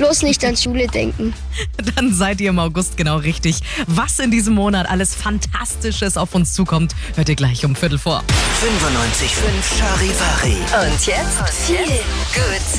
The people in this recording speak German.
bloß nicht an Schule denken. Dann seid ihr im August genau richtig. Was in diesem Monat alles Fantastisches auf uns zukommt, hört ihr gleich um 17:45. 95.5 Charivari. Und jetzt viel Good